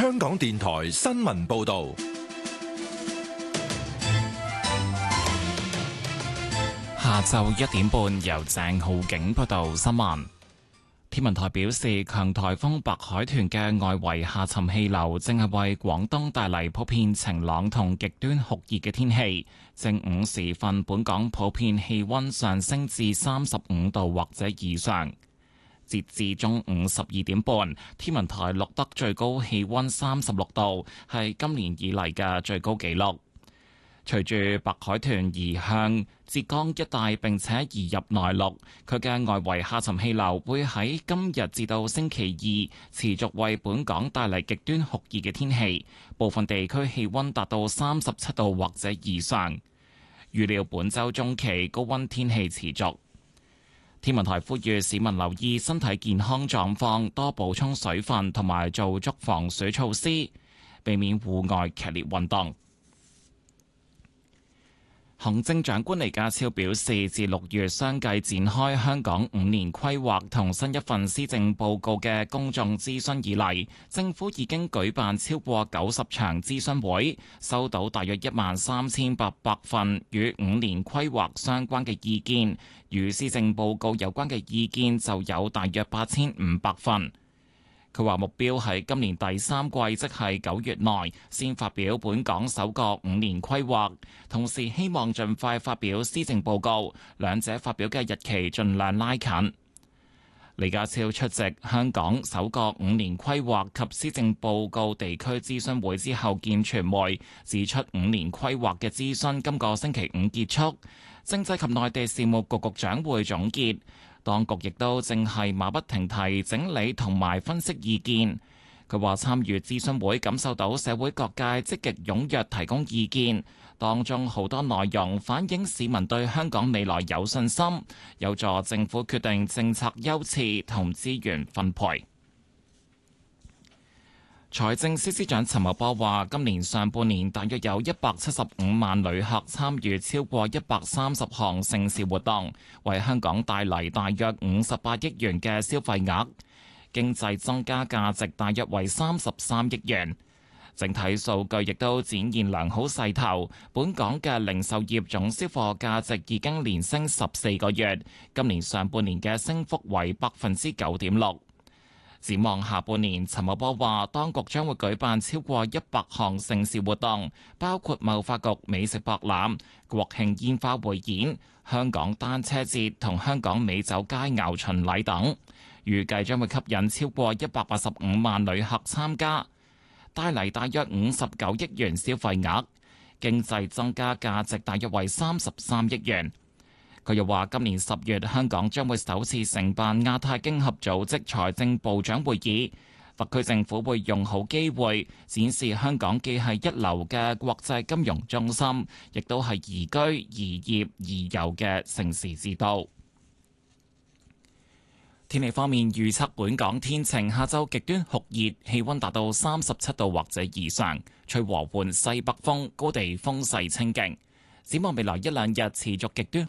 香港電台新聞報道。 下晝1點半，由鄭浩景報道新聞。天文台表示，強颱風白海豚嘅外圍下沉氣流正係為廣東帶嚟普遍晴朗同極端酷熱嘅天氣。正午時分，本港普遍氣溫上升至35度或者以上。截至中午12點半，天文台錄得最高氣溫36度，係今年以嚟嘅最高紀錄。隨住白海豚移向浙江一帶並且移入內陸，佢嘅外圍下沉氣流會喺今日至到星期二持續為本港帶嚟極端酷熱嘅天氣，部分地區氣溫達到37度或者以上。預料本週中期高溫天氣持續。天文台呼籲市民留意身體健康狀況，多補充水分同埋做足防暑措施，避免戶外劇烈運動。行政長官李家超表示，自6月相繼展開香港5年規劃同新一份施政報告嘅公眾諮詢以嚟，政府已經舉辦超過90場諮詢會，收到大約13,800份與5年規劃相關嘅意見，與施政報告有關嘅意見就有大約8,500份。佢話目標喺今年第三季，即係9月內，先發表本港首個5年規劃，同時希望盡快發表施政報告，兩者發表嘅日期盡量拉近。李家超出席香港首個5年規劃及施政報告地區諮詢會之後見傳媒，指出5年規劃嘅諮詢今個星期五結束，政制及內地事務局局長會總結。當局亦都正係馬不停蹄整理同埋分析意見。佢話參與諮詢會感受到社會各界積極踴躍提供意見，當中好多內容反映市民對香港未來有信心，有助政府決定政策優次同資源分配。財政司司長陳茂波話，今年上半年大約有175萬旅客參與超過130項盛事活動，為香港帶嚟大約58億元嘅消費額，經濟增加價值大約為33億元。整體數據亦都展現良好勢頭，本港嘅零售業總銷貨價值已經連升14個月，今年上半年嘅升幅為9.6%。展望下半年，陳茂波話，當局將會舉辦超過100項盛事活動，包括貿發局美食博覽、國慶煙花匯演、香港單車節同香港美酒佳餚巡禮等，預計將會吸引超過185萬旅客參加，帶嚟大約59億元消費額，經濟增加價值大約為33億元。佢又話，今年10月香港將會首次承辦亞太經合組織財政部長會議，特區政府會用好機會展示香港既係一流嘅國際金融中心，亦都係宜居、宜業、宜遊嘅城市之都。天氣方面預測，本港天晴，下晝極端酷熱，氣溫達到37度或者以上，吹和緩西北風，高地風勢清勁。展望未來1-2日持續極端